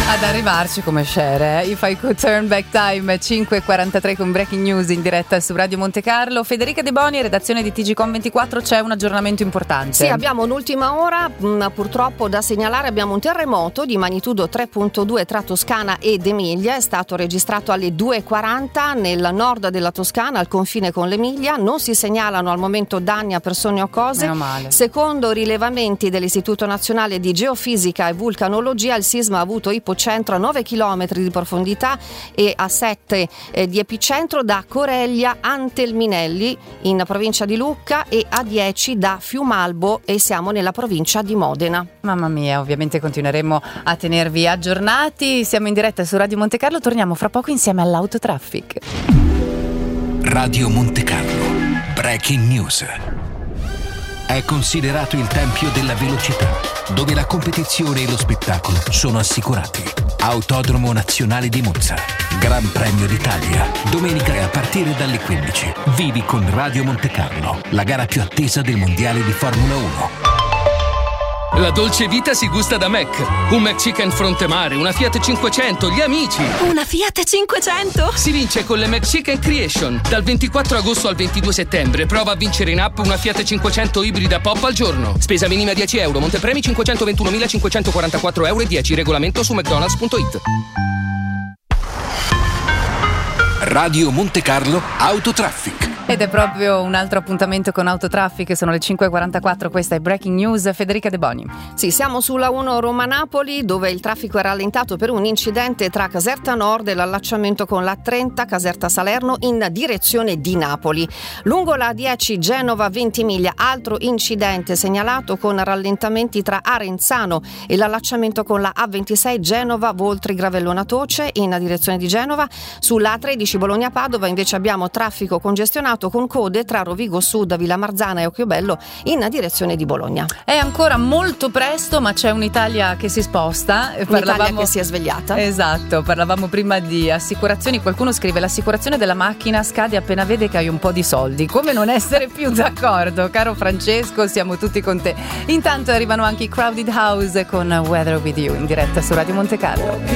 Ad arrivarci come Cher, If I Could Turn Back Time, 5.43 con Breaking News in diretta su Radio Monte Carlo. Federica De Boni, redazione di TGcom24, c'è un aggiornamento importante. Sì, abbiamo un'ultima ora, purtroppo da segnalare. Abbiamo un terremoto di magnitudo 3.2 tra Toscana ed Emilia, è stato registrato alle 2.40 nel nord della Toscana, al confine con l'Emilia. Non si segnalano al momento danni a persone o cose. Meno male. Secondo rilevamenti dell'Istituto Nazionale di Geofisica e Vulcanologia, il sisma ha avuto ipocentro a 9 km di profondità e a 7 di epicentro da Coreglia Antelminelli in provincia di Lucca e a 10 da Fiumalbo, e siamo nella provincia di Modena. Mamma mia, ovviamente continueremo a tenervi aggiornati. Siamo in diretta su Radio Monte Carlo, torniamo fra poco insieme all'Autotraffic. Radio Monte Carlo, Breaking News. È considerato il tempio della velocità, dove la competizione e lo spettacolo sono assicurati. Autodromo Nazionale di Monza, Gran Premio d'Italia, domenica a partire dalle 15. Vivi con Radio Monte Carlo, la gara più attesa del mondiale di Formula 1. La dolce vita si gusta da Mac. Un McChicken Frontemare, una Fiat 500, gli amici. Una Fiat 500? Si vince con le McChicken Creation. Dal 24 agosto al 22 settembre prova a vincere in app una Fiat 500 ibrida pop al giorno. Spesa minima 10 euro, montepremi 521.544 euro e 10. Regolamento su mcdonalds.it. Radio Monte Carlo Autotraffic. Ed è proprio un altro appuntamento con Autotraffic, sono le 5.44, questa è Breaking News. Federica De Boni. Sì, siamo sulla 1 Roma-Napoli, dove il traffico è rallentato per un incidente tra Caserta Nord e l'allacciamento con la 30 Caserta Salerno in direzione di Napoli. Lungo la 10 Genova-Ventimiglia, altro incidente segnalato con rallentamenti tra Arenzano e l'allacciamento con la A26 Genova-Voltri-Gravellona Toce in direzione di Genova. Sulla A13 Bologna-Padova invece abbiamo traffico congestionato con code tra Rovigo Sud, Villa Marzana e Occhiobello in direzione di Bologna. È ancora molto presto, ma c'è un'Italia che si sposta. Un'Italia che si è svegliata. Esatto, parlavamo prima di assicurazioni. Qualcuno scrive: l'assicurazione della macchina scade appena vede che hai un po' di soldi. Come non essere più d'accordo? Caro Francesco, siamo tutti con te. Intanto arrivano anche i Crowded House con Weather With You in diretta su Radio Monte Carlo.